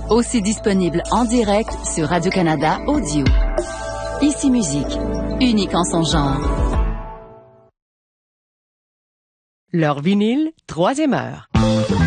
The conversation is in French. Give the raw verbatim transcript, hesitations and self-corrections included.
Aussi disponible en direct sur Radio-Canada Audio. Ici Musique, unique en son genre. Leur vinyle, troisième heure.